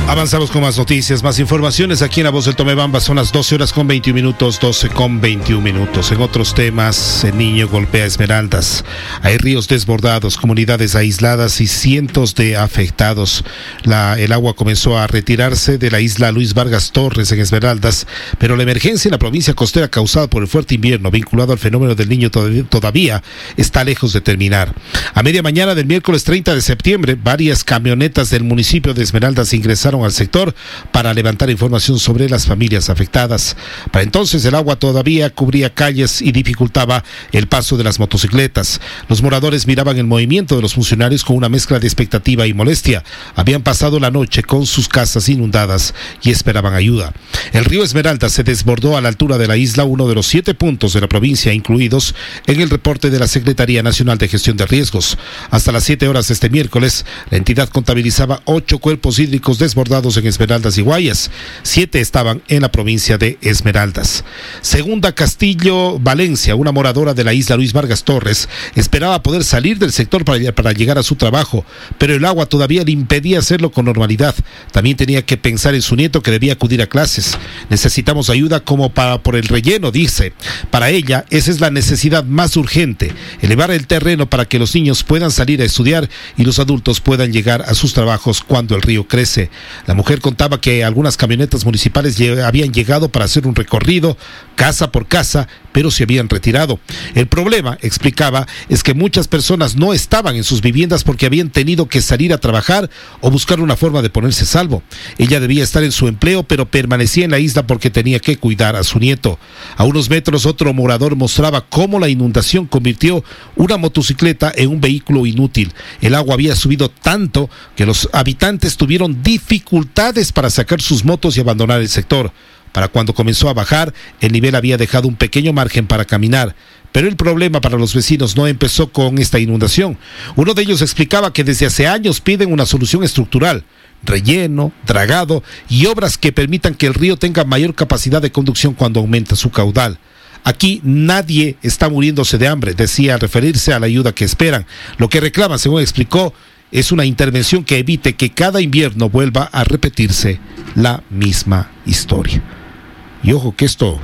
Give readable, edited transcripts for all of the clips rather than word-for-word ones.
Avanzamos con más noticias, más informaciones aquí en La Voz del Tomebamba. Son las 12 horas con 21 minutos, 12 con 21 minutos. En otros temas, el niño golpea Esmeraldas. Hay ríos desbordados, comunidades aisladas y cientos de afectados. El agua comenzó a retirarse de la isla Luis Vargas Torres en Esmeraldas, pero la emergencia en la provincia costera causada por el fuerte invierno vinculado al fenómeno del niño todavía está lejos de terminar. A media mañana del miércoles 30 de septiembre, varias camionetas del municipio de Esmeraldas ingresaron al sector para levantar información sobre las familias afectadas. Para entonces el agua todavía cubría calles y dificultaba el paso de las motocicletas. Los moradores miraban el movimiento de los funcionarios con una mezcla de expectativa y molestia. Habían pasado la noche con sus casas inundadas y esperaban ayuda. El río Esmeralda se desbordó a la altura de la isla, uno de los 7 puntos de la provincia incluidos en el reporte de la Secretaría Nacional de Gestión de Riesgos. Hasta las 7 horas de este miércoles, la entidad contabilizaba 8 cuerpos hídricos desbordados en Esmeraldas y Guayas. 7 estaban en la provincia de Esmeraldas. Segunda Castillo Valencia, una moradora de la isla Luis Vargas Torres, esperaba poder salir del sector para llegar a su trabajo, pero el agua todavía le impedía hacerlo con normalidad. También tenía que pensar en su nieto que debía acudir a clases. Necesitamos ayuda como por el relleno, dice. Para ella, esa es la necesidad más urgente, elevar el terreno para que los niños puedan salir a estudiar y los adultos puedan llegar a sus trabajos cuando el río crece. La mujer contaba que algunas camionetas municipales habían llegado para hacer un recorrido casa por casa, pero se habían retirado. El problema, explicaba, es que muchas personas no estaban en sus viviendas porque habían tenido que salir a trabajar o buscar una forma de ponerse a salvo. Ella debía estar en su empleo, pero permanecía en la isla porque tenía que cuidar a su nieto. A unos metros, otro morador mostraba cómo la inundación convirtió una motocicleta en un vehículo inútil. El agua había subido tanto que los habitantes tuvieron dificultades para sacar sus motos y abandonar el sector. Para cuando comenzó a bajar, el nivel había dejado un pequeño margen para caminar. Pero el problema para los vecinos no empezó con esta inundación. Uno de ellos explicaba que desde hace años piden una solución estructural: relleno, dragado y obras que permitan que el río tenga mayor capacidad de conducción cuando aumenta su caudal. Aquí nadie está muriéndose de hambre, decía al referirse a la ayuda que esperan. Lo que reclaman, según explicó, es una intervención que evite que cada invierno vuelva a repetirse la misma historia. Y ojo que esto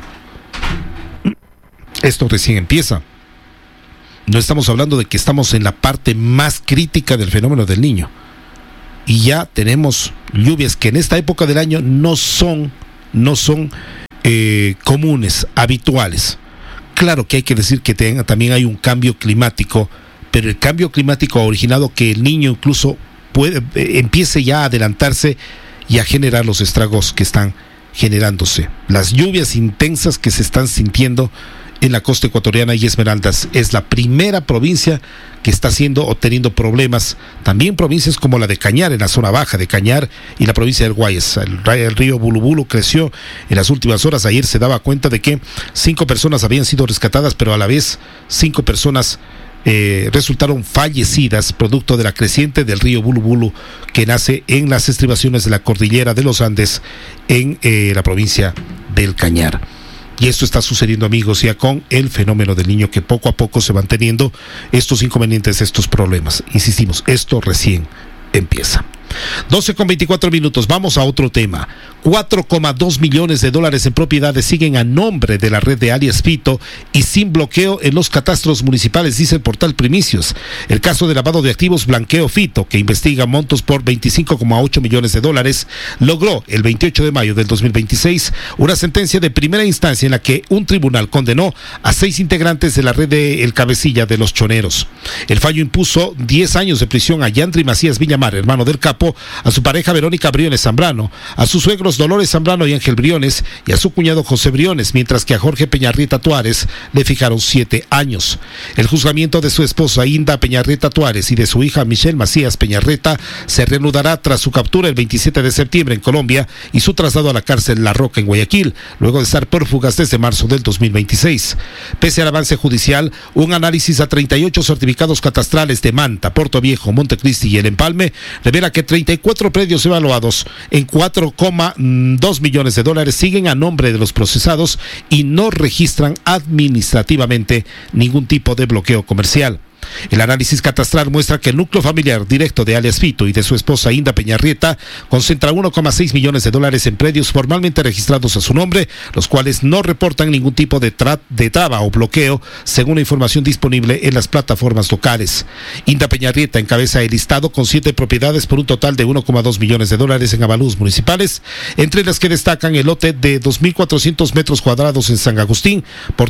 recién empieza. No estamos hablando de que estamos en la parte más crítica del fenómeno del niño. Y ya tenemos lluvias que en esta época del año no son comunes, habituales. Claro que hay que decir que también hay un cambio climático, pero el cambio climático ha originado que el niño incluso empiece ya a adelantarse y a generar los estragos que están generándose. Las lluvias intensas que se están sintiendo en la costa ecuatoriana y Esmeraldas es la primera provincia que está teniendo problemas. También provincias como la de Cañar, en la zona baja de Cañar, y la provincia del Guayas. El río Bulubulu creció en las últimas horas. Ayer se daba cuenta de que 5 personas habían sido rescatadas, pero a la vez 5 personas resultaron fallecidas producto de la creciente del río Bulubulu, que nace en las estribaciones de la cordillera de los Andes en la provincia del Cañar. Y esto está sucediendo, amigos, ya con el fenómeno del niño, que poco a poco se van teniendo estos inconvenientes, estos problemas. Insistimos, esto recién empieza. 12 con 24 minutos, vamos a otro tema. 4,2 millones de dólares en propiedades siguen a nombre de la red de alias Fito y sin bloqueo en los catastros municipales, dice el portal Primicios. El caso de lavado de activos Blanqueo Fito, que investiga montos por 25,8 millones de dólares, logró el 28 de mayo del 2026 una sentencia de primera instancia en la que un tribunal condenó a 6 integrantes de la red de El Cabecilla de los Choneros. El fallo impuso 10 años de prisión a Yandri Macías Villamar, hermano del capo, a su pareja Verónica Briones Zambrano, a sus suegros Dolores Zambrano y Ángel Briones, y a su cuñado José Briones, mientras que a Jorge Peñarrieta Tuárez le fijaron 7 años. El juzgamiento de su esposa Inda Peñarrieta Tuárez y de su hija Michelle Macías Peñarrieta se reanudará tras su captura el 27 de septiembre en Colombia y su traslado a la cárcel La Roca en Guayaquil, luego de estar prófugas desde marzo del 2026. Pese al avance judicial, un análisis a 38 certificados catastrales de Manta, Puerto Viejo, Montecristi y El Empalme revela que 34 predios evaluados en 4,2 millones de dólares siguen a nombre de los procesados y no registran administrativamente ningún tipo de bloqueo comercial. El análisis catastral muestra que el núcleo familiar directo de alias Fito y de su esposa Inda Peñarrieta concentra 1,6 millones de dólares en predios formalmente registrados a su nombre, los cuales no reportan ningún tipo de traba o bloqueo, según la información disponible en las plataformas locales. Inda Peñarrieta encabeza el listado con 7 propiedades por un total de 1,2 millones de dólares en avalúos municipales, entre las que destacan el lote de 2.400 metros cuadrados en San Agustín por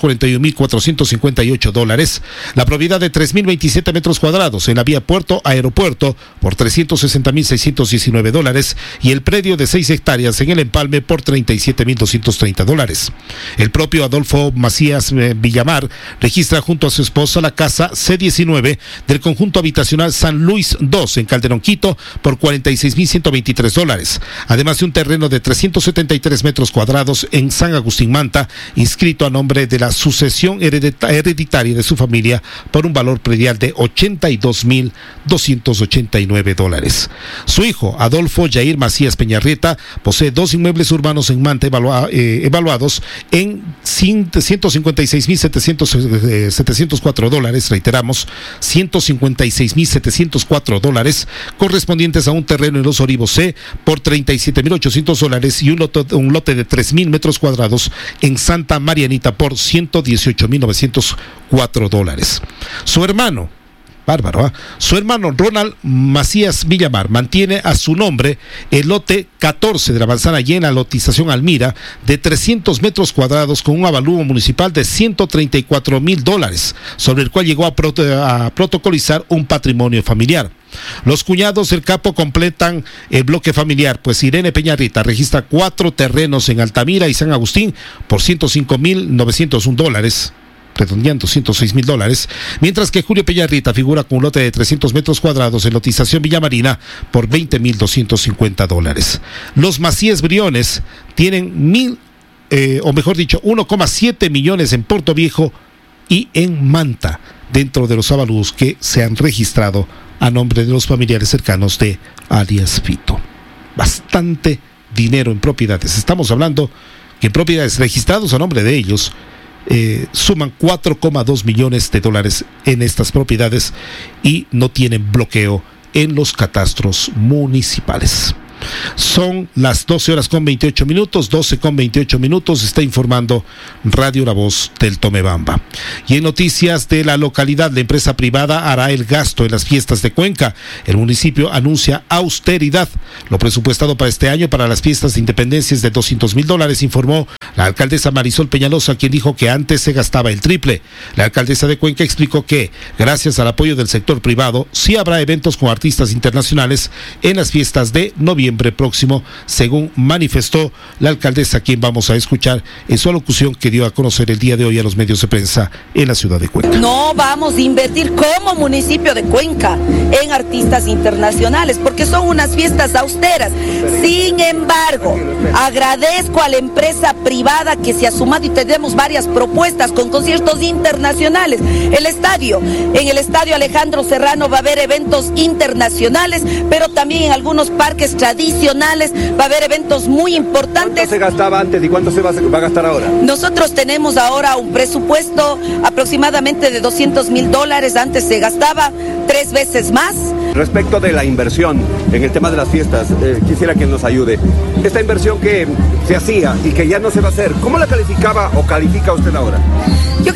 $241,458, la propiedad de 3.027 metros cuadrados en la vía Puerto-Aeropuerto por $360,619 y el predio de 6 hectáreas en el Empalme por $37,230. El propio Adolfo Macías Villamar registra junto a su esposa la casa C19 del conjunto habitacional San Luis II en Calderón, Quito por $46,123, además de un terreno de 373 metros cuadrados en San Agustín Manta, inscrito a nombre de la sucesión hereditaria de su familia por un valor predial de $82,289. Su hijo, Adolfo Yair Macías Peñarrieta, posee 2 inmuebles urbanos en Manta evaluados en $156,704, reiteramos, $156,704, correspondientes a un terreno en Los Olivos C por $37,800 y un lote de 3.000 metros cuadrados en Santa Marianita por $118,904. Su hermano, su hermano Ronald Macías Villamar mantiene a su nombre el lote 14 de la Manzana Llena, lotización Almira, de 300 metros cuadrados con un avalúo municipal de $134,000, sobre el cual llegó a protocolizar un patrimonio familiar. Los cuñados del capo completan el bloque familiar, pues Irene Peñarrieta registra 4 terrenos en Altamira y San Agustín por $105,901, redondeando $106,000, mientras que Julio Peñarrieta figura con un lote de 300 metros cuadrados en lotización Villamarina por $20,250. Los Macías Briones tienen 1,7 millones en Puerto Viejo y en Manta, dentro de los avalúos que se han registrado a nombre de los familiares cercanos de alias Fito. Bastante dinero en propiedades. Estamos hablando que en propiedades registrados a nombre de ellos suman $4,2 millones en estas propiedades y no tienen bloqueo en los catastros municipales. Son las 12:28, 12:28, está informando Radio La Voz del Tomebamba. Y en noticias de la localidad, la empresa privada hará el gasto en las fiestas de Cuenca. El municipio anuncia austeridad. Lo presupuestado para este año para las fiestas de independencia es de $200,000, informó la alcaldesa Marisol Peñalosa, quien dijo que antes se gastaba el triple. La alcaldesa de Cuenca explicó que, gracias al apoyo del sector privado, sí habrá eventos con artistas internacionales en las fiestas de noviembre próximo, según manifestó la alcaldesa, quien vamos a escuchar en su alocución que dio a conocer el día de hoy a los medios de prensa en la ciudad de Cuenca. No vamos a invertir como municipio de Cuenca en artistas internacionales porque son unas fiestas austeras. Sin embargo, agradezco a la empresa privada que se ha sumado y tenemos varias propuestas con conciertos internacionales. En el estadio Alejandro Serrano va a haber eventos internacionales, pero también en algunos parques tradicionales va a haber eventos muy importantes. ¿Cuánto se gastaba antes y cuánto se va a gastar ahora? Nosotros tenemos ahora un presupuesto aproximadamente de $200,000, antes se gastaba 3 veces más. Respecto de la inversión en el tema de las fiestas, quisiera que nos ayude. Esta inversión que se hacía y que ya no se va a hacer, ¿cómo la calificaba o califica usted ahora?